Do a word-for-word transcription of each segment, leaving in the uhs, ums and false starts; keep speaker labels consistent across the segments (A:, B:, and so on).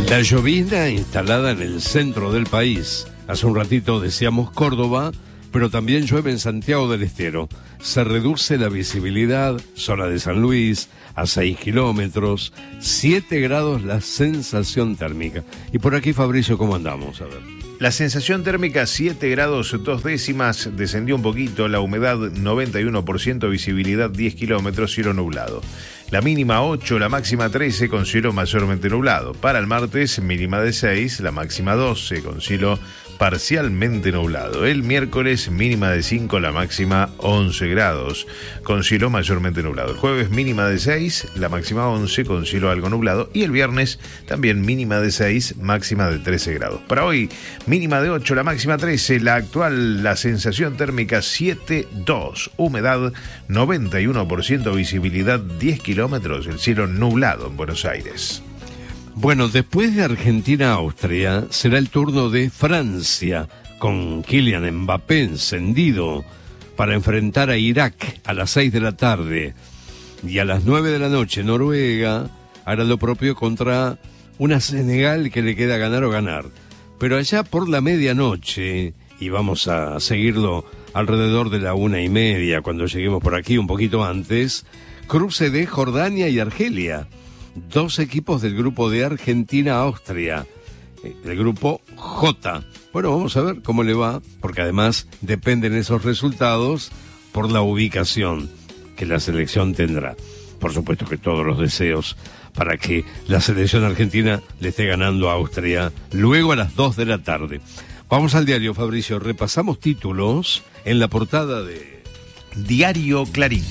A: La llovizna instalada en el centro del país. Hace un ratito decíamos Córdoba, pero también llueve en Santiago del Estero. Se reduce la visibilidad, zona de San Luis, a seis kilómetros, siete grados la sensación térmica. Y por aquí, Fabricio, ¿cómo andamos? A ver.
B: La sensación térmica siete grados dos décimas, descendió un poquito, la humedad noventa y uno por ciento, visibilidad diez kilómetros, cielo nublado. La mínima ocho, la máxima trece, con cielo mayormente nublado. Para el martes, mínima de seis, la máxima doce, con cielo parcialmente nublado. El miércoles, mínima de cinco, la máxima once grados, con cielo mayormente nublado. El jueves, mínima de seis, la máxima once, con cielo algo nublado. Y el viernes, también mínima de seis, máxima de trece grados. Para hoy, mínima de ocho, la máxima trece, la actual, la sensación térmica siete dos, humedad noventa y uno por ciento, visibilidad diez kilómetros, el cielo nublado en Buenos Aires.
A: Bueno, después de Argentina-Austria, será el turno de Francia, con Kylian Mbappé encendido para enfrentar a Irak a las seis de la tarde. Y a las nueve de la noche, Noruega hará lo propio contra una Senegal que le queda ganar o ganar. Pero allá por la medianoche, y vamos a seguirlo alrededor de la una y media, cuando lleguemos por aquí un poquito antes, cruce de Jordania y Argelia. Dos equipos del grupo de Argentina-Austria, el grupo J. Bueno, vamos a ver cómo le va, porque además dependen esos resultados por la ubicación que la selección tendrá. Por supuesto que todos los deseos para que la selección argentina le esté ganando a Austria luego a las dos de la tarde. Vamos al diario, Fabricio. Repasamos títulos en la portada de
B: Diario Clarín.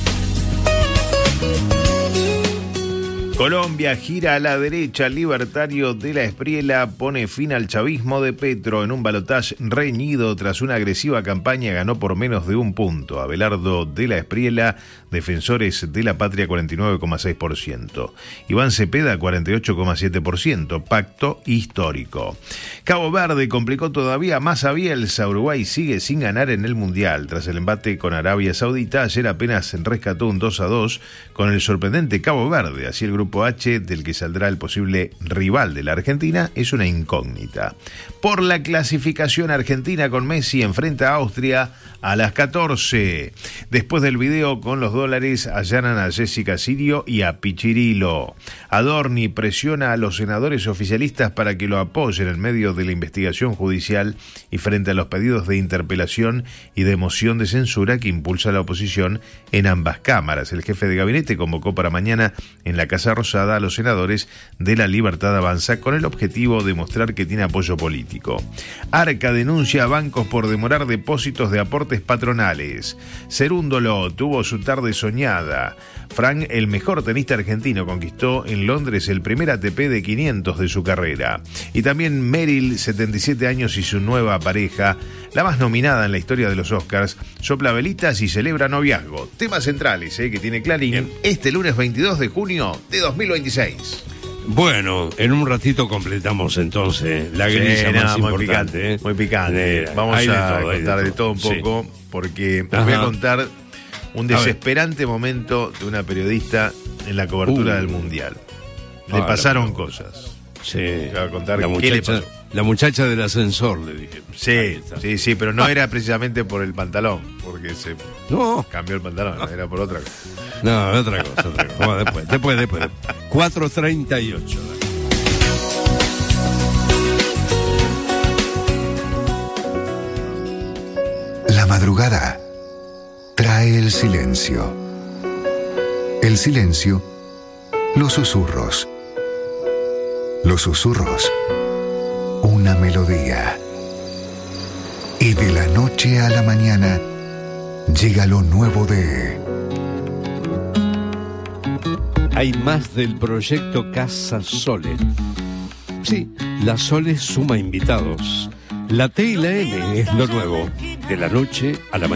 B: Colombia gira a la derecha, libertario de la Espriella pone fin al chavismo de Petro en un balotaje reñido tras una agresiva campaña, ganó por menos de un punto. Abelardo de la Espriella, defensores de la patria cuarenta y nueve coma seis por ciento. Iván Cepeda cuarenta y ocho coma siete por ciento, pacto histórico. Cabo Verde complicó todavía más a Bielsa, Uruguay sigue sin ganar en el Mundial. Tras el embate con Arabia Saudita, ayer apenas rescató un dos a dos con el sorprendente Cabo Verde, así el grupo Grupo H, del que saldrá el posible rival de la Argentina, es una incógnita. Por la clasificación, Argentina con Messi enfrenta a Austria a las catorce. Después del video con los dólares, allanan a Jessica Sirio y a Pichirilo. Adorni presiona a los senadores oficialistas para que lo apoyen en medio de la investigación judicial y frente a los pedidos de interpelación y de moción de censura que impulsa la oposición en ambas cámaras. El jefe de gabinete convocó para mañana en la Casa Rosada a los senadores de La Libertad Avanza con el objetivo de mostrar que tiene apoyo político. Arca denuncia a bancos por demorar depósitos de aportes patronales. Cerúndolo tuvo su tarde soñada. Frank, el mejor tenista argentino, conquistó en Londres el primer A T P de quinientos de su carrera. Y también Meryl, setenta y siete años, y su nueva pareja, la más nominada en la historia de los Oscars, sopla velitas y celebra noviazgo. Temas centrales eh, que tiene Clarín Bien. Este lunes veintidós de junio de dos mil veintiséis.
A: Bueno, en un ratito completamos entonces la grilla sí, más nada, importante. Muy picante,
B: ¿eh? Muy picante. Eh, Vamos a todo, contar de todo, de todo un poco, sí. Porque Ajá. voy a contar un desesperante momento de una periodista en la cobertura uh. del Mundial. Le ah, pasaron cosas.
A: Sí.
B: Te voy a contar
A: la
B: qué
A: muchacha,
B: le pasó.
A: La muchacha del ascensor, le dije.
B: Sí, sí, sí, pero no ah. era precisamente por el pantalón, porque se
A: no.
B: cambió el pantalón, no. era por otra cosa.
A: No, otra cosa, otra cosa. Bueno, después, después, después. cuatro treinta y ocho.
C: La madrugada trae el silencio. El silencio, los susurros. Los susurros, una melodía. Y de la noche a la mañana llega lo nuevo de...
A: Hay más del proyecto Casa Sole. Sí, la Sole suma invitados. La T y la M es lo nuevo, de la noche a la mañana.